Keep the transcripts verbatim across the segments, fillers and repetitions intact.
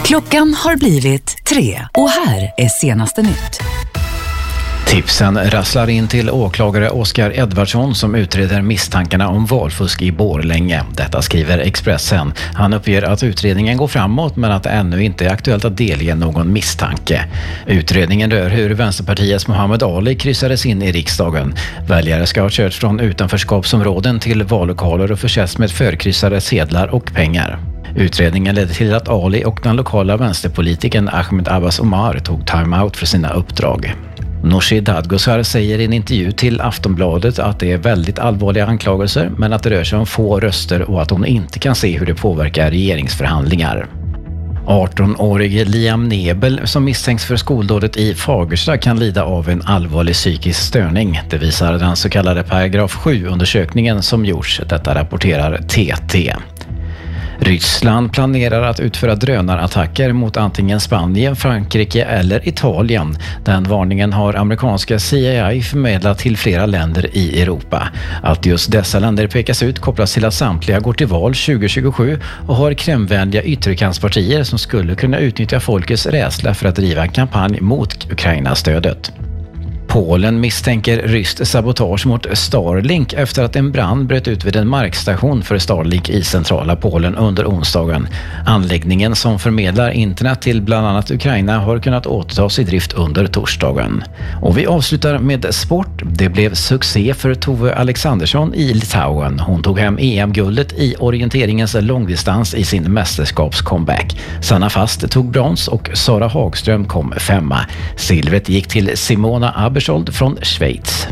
Klockan har blivit tre och här är senaste nytt. Tipsen rasslar in till åklagare Oskar Edvardsson som utreder misstankarna om valfusk i Borlänge. Detta skriver Expressen. Han uppger att utredningen går framåt men att det ännu inte är aktuellt att delge någon misstanke. Utredningen rör hur Vänsterpartiets Muhammad Ali kryssades in i riksdagen. Väljare ska ha körts från utanförskapsområden till vallokaler och försetts med förkryssade sedlar och pengar. Utredningen ledde till att Ali och den lokala vänsterpolitiken Ahmed Abbas Omar tog time-out för sina uppdrag. Nooshi Dadgostar säger i en intervju till Aftonbladet att det är väldigt allvarliga anklagelser men att det rör sig om få röster och att hon inte kan se hur det påverkar regeringsförhandlingar. arton-årige Liam Nebel som misstänks för skoldådet i Fagersta kan lida av en allvarlig psykisk störning. Det visar den så kallade paragraf sju-undersökningen som gjorts. Detta rapporterar T T. Ryssland planerar att utföra drönarattacker mot antingen Spanien, Frankrike eller Italien. Den varningen har amerikanska C I A förmedlat till flera länder i Europa. Att just dessa länder pekas ut kopplas till att samtliga går till val tjugo tjugosju och har kremvänliga ytterkantspartier som skulle kunna utnyttja folkets rädsla för att driva en kampanj mot Ukraina-stödet. Polen misstänker ryskt sabotage mot Starlink efter att en brand bröt ut vid en markstation för Starlink i centrala Polen under onsdagen. Anläggningen som förmedlar internet till bland annat Ukraina har kunnat återtas i drift under torsdagen. Och vi avslutar med sport. Det blev succé för Tove Alexandersson i Litauen. Hon tog hem E M-guldet i orienteringens långdistans i sin mästerskapscomeback. Sanna Fast tog brons och Sara Hagström kom femma. Silvret gick till Simona Abersold från Schweiz.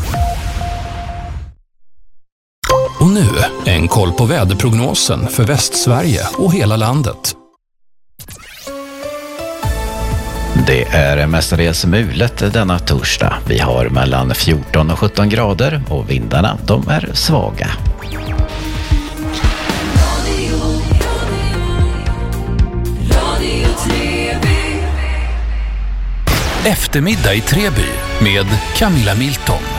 Och nu en koll på väderprognosen för Västsverige och hela landet. Det är mestadels mulet denna torsdag. Vi har mellan fjorton och sjutton grader och vindarna de är svaga. Eftermiddag i Treby med Camilla Milton.